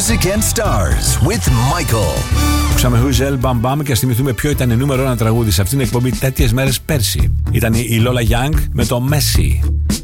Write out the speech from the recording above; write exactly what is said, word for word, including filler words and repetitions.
Music and Stars with Michael. Ακούσαμε Who's Bam Bam και ας θυμηθούμε ποιο ήταν νούμερο ένα τραγούδι σε αυτήν την εκπομπή τέτοιες μέρες πέρσι. Ήταν η Lola Young με το Messi.